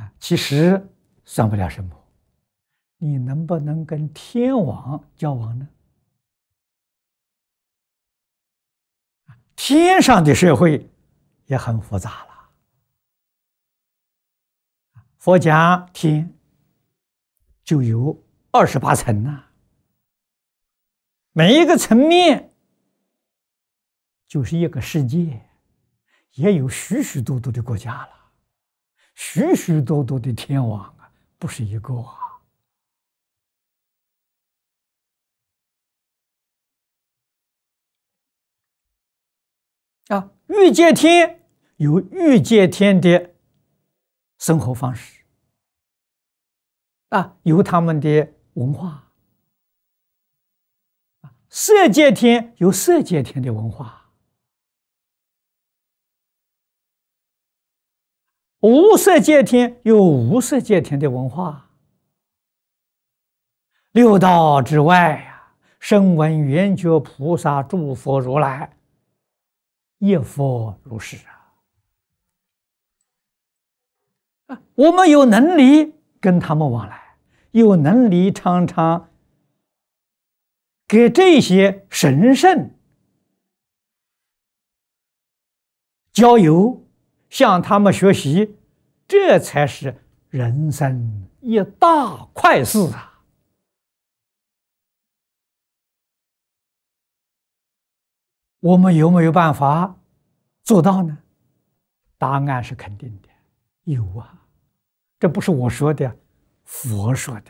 其实算不了什么。你能不能跟天王交往呢？天上的社会也很复杂了。佛讲天就有28层呐，每一个层面就是一个世界，也有许许多多的国家了，许许多多的天王啊，不是一个啊。欲界天有欲界天的生活方式，有他们的文化。色界天有色界天的文化，无色界天有无色界天的文化。六道之外呀，声闻缘觉菩萨诸佛如来，亦复如是我们有能力跟他们往来，有能力常常给这些神圣交友，向他们学习，这才是人生一大快事啊！我们有没有办法做到呢？答案是肯定的，有啊，这不是我说的，佛说的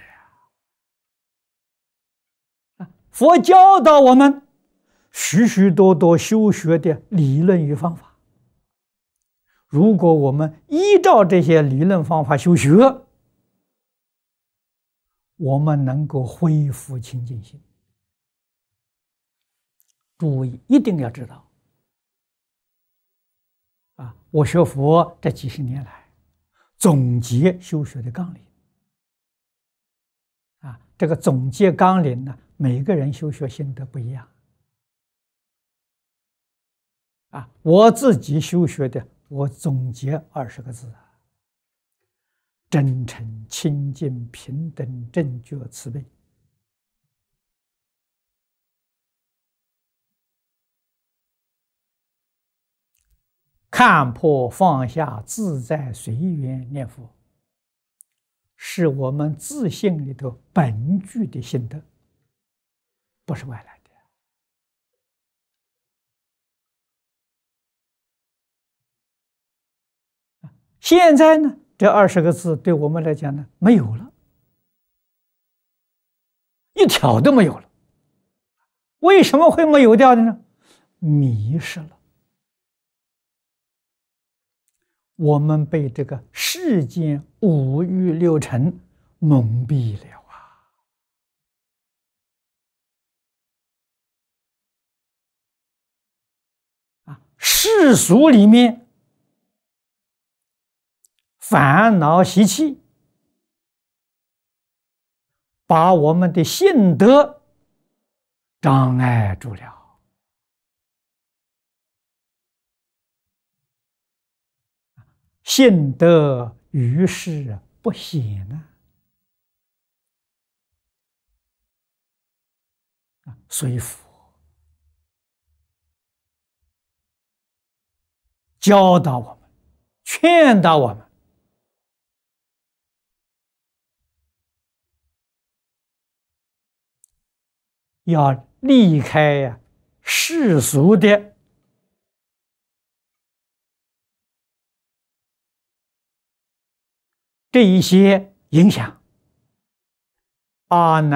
佛教导我们许许多多修学的理论与方法。如果我们依照这些理论方法修学，我们能够恢复清净心。注意，一定要知道我学佛这几十年来，总结修学的纲领这个总结纲领呢，每个人修学心得不一样我自己修学的，我总结20个字真诚、清净、平等、正觉、慈悲。看破放下，自在随缘念佛，是我们自性里头本具的心得，不是外来的。现在呢，这20个字对我们来讲呢，没有了，一条都没有了。为什么会没有掉的呢？迷失了。我们被这个世间五欲六尘蒙蔽了世俗里面烦恼习气，把我们的信德障碍住了。信德于是不显所以佛教导我们，劝导我们，要离开世俗的这一些影响。阿难